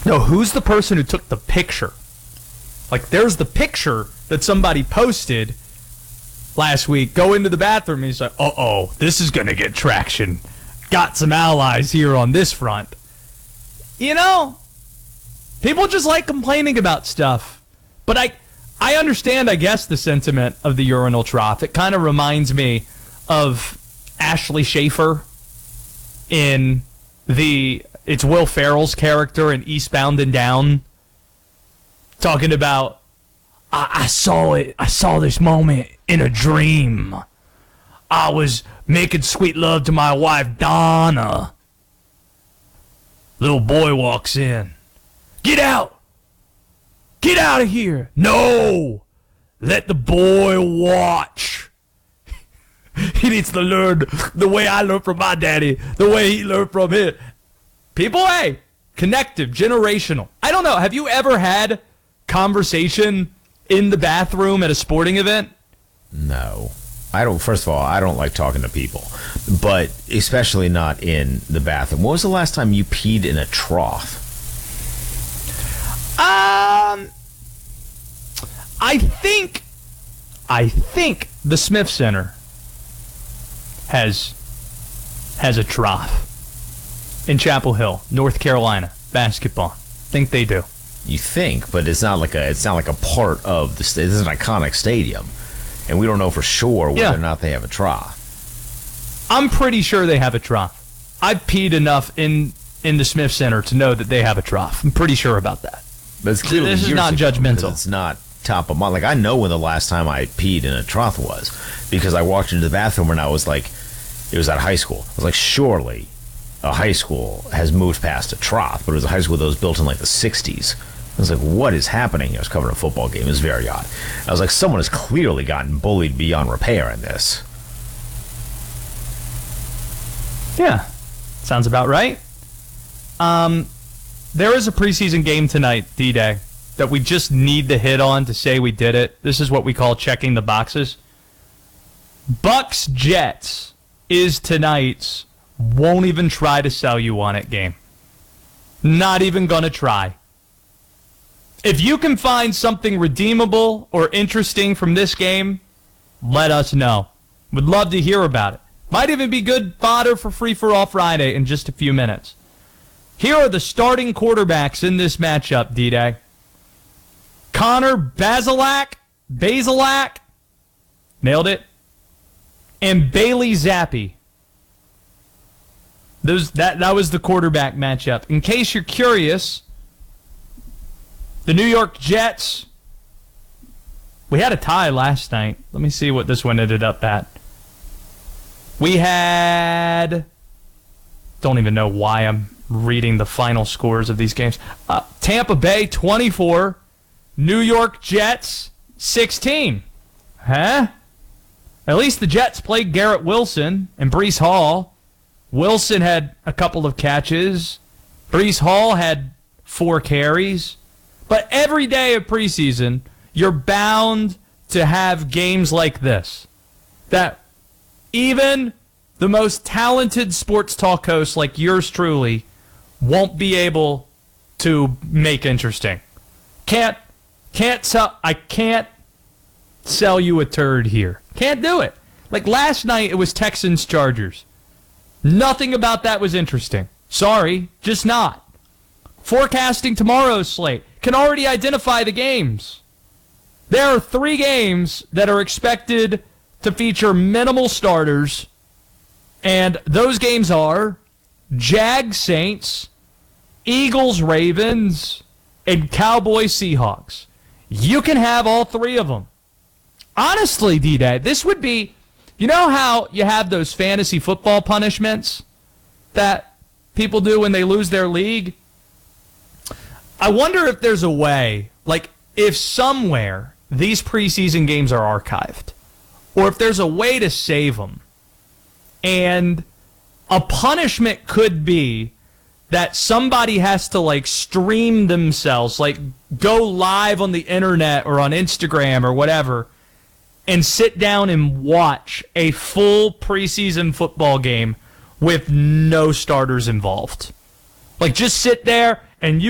No, who's the person who took the picture? Like, there's the picture that somebody posted last week. Go into the bathroom, and he's like, uh-oh, this is going to get traction. Got some allies here on this front. You know, people just like complaining about stuff. But I understand, I guess, the sentiment of the urinal trough. It kind of reminds me of Ashley Schaefer in it's Will Ferrell's character in Eastbound and Down, talking about, I saw this moment in a dream. I was making sweet love to my wife, Donna. Little boy walks in. Get out! Get out of here! No! Let the boy watch. He needs to learn the way I learned from my daddy, the way he learned from his. People, hey, connective, generational. I don't know. Have you ever had conversation in the bathroom at a sporting event? No. I don't. First of all, I don't like talking to people, but especially not in the bathroom. When was the last time you peed in a trough? I think the Smith Center has a trough in Chapel Hill, North Carolina, basketball. Think they do. You think, but it's not like a part of the. This is an iconic stadium, and we don't know for sure whether or not they have a trough. I'm pretty sure they have a trough. I've peed enough in the Smith Center to know that they have a trough. I'm pretty sure about that. But it's clearly this is not judgmental. It's not top of mind. Like, I know when the last time I peed in a trough was, because I walked into the bathroom and I was like, it was at high school. I was like, surely a high school has moved past a trough, but it was a high school that was built in like the 60s. I was like, what is happening? I was covering a football game. It was very odd. I was like, someone has clearly gotten bullied beyond repair in this. Yeah, sounds about right. There is a preseason game tonight, D-Day, that we just need to hit on to say we did it. This is what we call checking the boxes. Bucks Jets is tonight's won't even try to sell you on it game. Not even gonna try. If you can find something redeemable or interesting from this game, let us know. Would love to hear about it. Might even be good fodder for Free For All Friday in just a few minutes. Here are the starting quarterbacks in this matchup, D-Day. Connor Bazelak, nailed it, and Bailey Zappi. That was the quarterback matchup. In case you're curious, the New York Jets, we had a tie last night. Let me see what this one ended up at. We had, don't even know why I'm reading the final scores of these games. Tampa Bay 24, New York Jets 16. Huh? At least the Jets played Garrett Wilson and Breece Hall. Wilson had a couple of catches. Breece Hall had 4 carries. But every day of preseason, you're bound to have games like this. That even the most talented sports talk hosts like yours truly won't be able to make interesting. I can't sell you a turd here. Can't do it. Like last night, it was Texans-Chargers. Nothing about that was interesting. Sorry, just not. Forecasting tomorrow's slate. Can already identify the games. There are 3 games that are expected to feature minimal starters, and those games are Jags-Saints, Eagles-Ravens, and Cowboys-Seahawks. You can have all 3 of them. Honestly, D-Day, this would be, you know how you have those fantasy football punishments that people do when they lose their league? I wonder if there's a way, like if somewhere these preseason games are archived, or if there's a way to save them. And a punishment could be that somebody has to like stream themselves, like go live on the internet or on Instagram or whatever, and sit down and watch a full preseason football game with no starters involved. Like just sit there and you